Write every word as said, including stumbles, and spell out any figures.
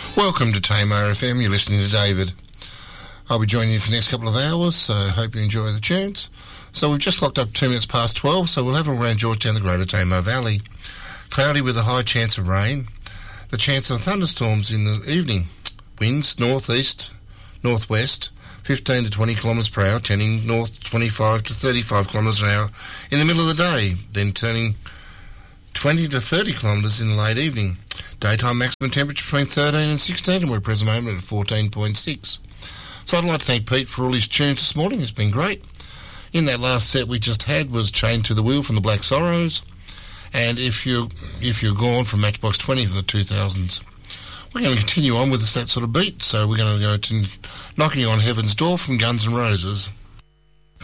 Welcome to Tamar F M. You're listening to David. I'll be joining you for the next couple of hours, so I hope you enjoy the tunes. So we've just clocked up two minutes past twelve, so we'll have a around Georgetown, the Greater Tamar Valley. Cloudy with a high chance of rain. The chance of thunderstorms in the evening. Winds northeast, northwest, fifteen to twenty kilometres per hour, turning north twenty-five to thirty-five kilometres an hour in the middle of the day, then turning twenty to thirty kilometres in the late evening. Daytime maximum temperature between thirteen and sixteen, and we're at present moment at fourteen point six. So I'd like to thank Pete for all his tunes this morning. It's been great. In that last set we just had was Chained to the Wheel from the Black Sorrows, and If You're, if you're Gone from Matchbox twenty from the two thousands. We're going to continue on with that sort of beat, so we're going to go to Knocking on Heaven's Door from Guns N' Roses.